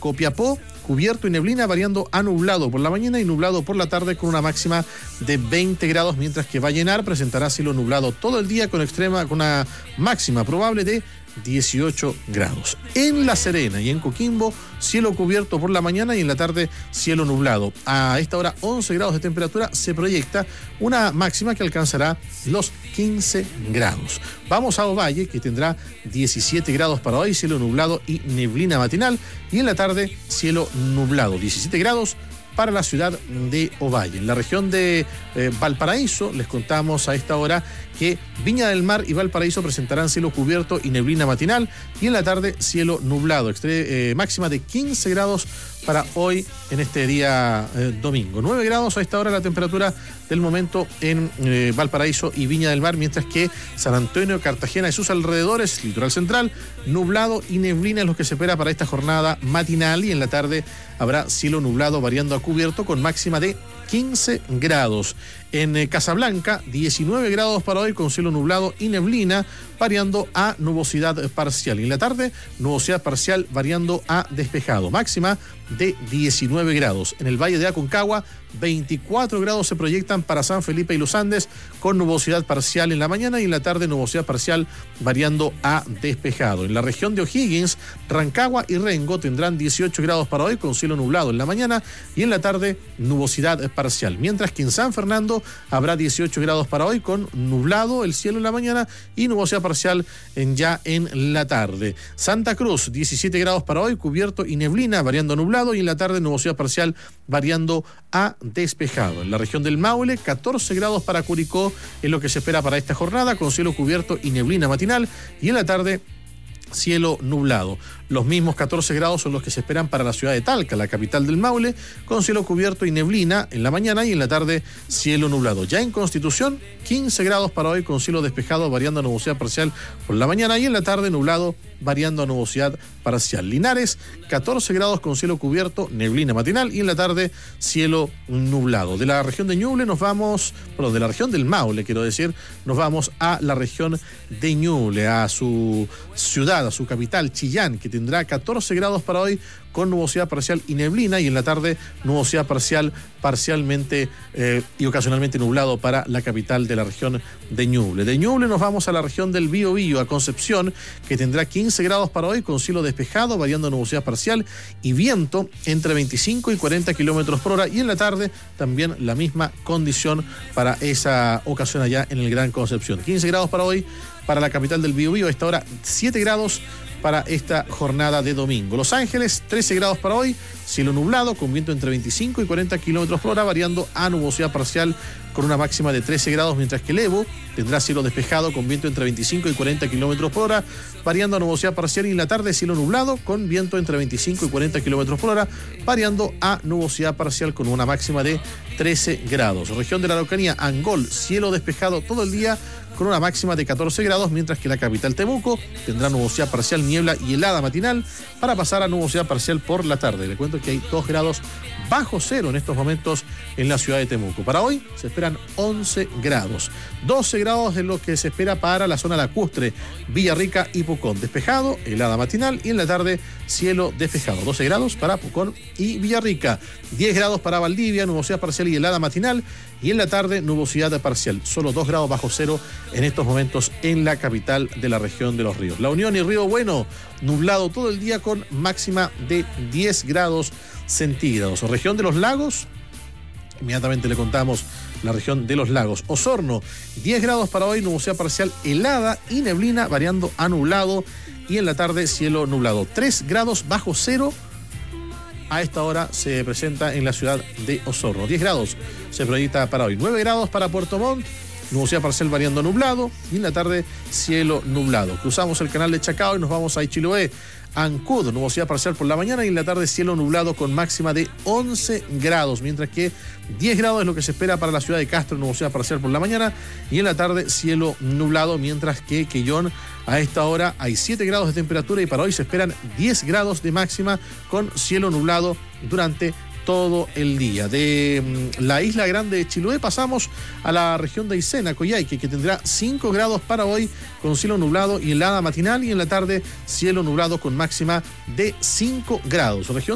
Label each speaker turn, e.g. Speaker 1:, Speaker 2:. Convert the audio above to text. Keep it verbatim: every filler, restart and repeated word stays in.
Speaker 1: Copiapó, cubierto y neblina, variando a nublado por la mañana y nublado por la tarde con una máxima de veinte grados, mientras que Vallenar presentará cielo nublado todo el día con extrema, con una máxima probable de dieciocho grados. En La Serena y en Coquimbo, cielo cubierto por la mañana y en la tarde cielo nublado. A esta hora once grados de temperatura, se proyecta una máxima que alcanzará los quince grados. Vamos a Ovalle, que tendrá diecisiete grados para hoy, cielo nublado y neblina matinal, y en la tarde cielo nublado, diecisiete grados para la ciudad de Ovalle. En la región de eh, Valparaíso, les contamos a esta hora que Viña del Mar y Valparaíso presentarán cielo cubierto y neblina matinal, y en la tarde cielo nublado, extre- eh, máxima de quince grados para hoy en este día eh, domingo. nueve grados a esta hora la temperatura del momento en eh, Valparaíso y Viña del Mar, mientras que San Antonio, Cartagena y sus alrededores, litoral central, nublado y neblina es lo que se espera para esta jornada matinal, y en la tarde habrá cielo nublado variando a cubierto con máxima de quince grados. En eh, Casablanca, diecinueve grados para hoy con cielo nublado y neblina, variando a nubosidad parcial. Y en la tarde, nubosidad parcial variando a despejado. Máxima de diecinueve grados. En el Valle de Aconcagua, veinticuatro grados se proyectan para San Felipe y Los Andes, con nubosidad parcial en la mañana y en la tarde nubosidad parcial variando a despejado. En la región de O'Higgins, Rancagua y Rengo tendrán dieciocho grados para hoy con cielo nublado en la mañana y en la tarde nubosidad parcial. Mientras que en San Fernando habrá dieciocho grados para hoy con nublado el cielo en la mañana y nubosidad parcial en, ya en la tarde. Santa Cruz, diecisiete grados para hoy, cubierto y neblina variando a nublado, y en la tarde nubosidad parcial variando a despejado. En la región del Maule, catorce grados para Curicó es lo que se espera para esta jornada, con cielo cubierto y neblina matinal, y en la tarde cielo nublado. Los mismos catorce grados son los que se esperan para la ciudad de Talca, la capital del Maule, con cielo cubierto y neblina en la mañana y en la tarde cielo nublado. Ya en Constitución, quince grados para hoy con cielo despejado variando a nubosidad parcial por la mañana y en la tarde nublado variando a nubosidad parcial. Linares, catorce grados con cielo cubierto, neblina matinal y en la tarde cielo nublado. De la región de Ñuble nos vamos, perdón, de la región del Maule, quiero decir, nos vamos a la región de Ñuble, a su ciudad, a su capital, Chillán, que tendrá catorce grados para hoy con nubosidad parcial y neblina, y en la tarde nubosidad parcial, parcialmente eh, y ocasionalmente nublado para la capital de la región de Ñuble. De Ñuble nos vamos a la región del Biobío, a Concepción, que tendrá quince grados para hoy con cielo despejado, variando a nubosidad parcial y viento entre veinticinco y cuarenta kilómetros por hora, y en la tarde también la misma condición para esa ocasión allá en el Gran Concepción. quince grados para hoy para la capital del Biobío, a esta hora siete grados para esta jornada de domingo. Los Ángeles, trece grados para hoy, cielo nublado con viento entre veinticinco y cuarenta kilómetros por hora, variando a nubosidad parcial con una máxima de trece grados, mientras que Levo tendrá cielo despejado con viento entre veinticinco y cuarenta kilómetros por hora, variando a nubosidad parcial, y en la tarde cielo nublado con viento entre veinticinco y cuarenta kilómetros por hora, variando a nubosidad parcial con una máxima de trece grados. Región de la Araucanía, Angol, cielo despejado todo el día con una máxima de catorce grados, mientras que la capital Temuco tendrá nubosidad parcial, niebla y helada matinal, para pasar a nubosidad parcial por la tarde. Le cuento que hay dos grados bajo cero en estos momentos en la ciudad de Temuco. Para hoy se esperan once grados. doce grados es lo que se espera para la zona lacustre, Villarrica y Pucón. Despejado, helada matinal, y en la tarde cielo despejado. doce grados para Pucón y Villarrica. diez grados para Valdivia, nubosidad parcial y helada matinal, y en la tarde nubosidad parcial. Solo dos grados bajo cero en estos momentos en la capital de la región de Los Ríos. La Unión y Río Bueno, nublado todo el día con máxima de diez grados centígrados. Región de los Lagos, inmediatamente le contamos la región de los Lagos. Osorno, diez grados para hoy, nubosidad parcial, helada y neblina, variando a nublado, y en la tarde cielo nublado. tres grados bajo cero a esta hora se presenta en la ciudad de Osorno. diez grados se proyecta para hoy. nueve grados para Puerto Montt, nubosidad parcial variando a nublado, y en la tarde cielo nublado. Cruzamos el canal de Chacao y nos vamos a Ichiloé. Ancud, nubosidad parcial por la mañana y en la tarde cielo nublado con máxima de once grados, mientras que diez grados es lo que se espera para la ciudad de Castro, nubosidad parcial por la mañana y en la tarde cielo nublado, mientras que Quellón a esta hora hay siete grados de temperatura y para hoy se esperan diez grados de máxima con cielo nublado durante todo el día. De la isla grande de Chiloé pasamos a la región de Aysén, Coyhaique, que tendrá cinco grados para hoy con cielo nublado y helada matinal, y en la tarde cielo nublado con máxima de cinco grados. Región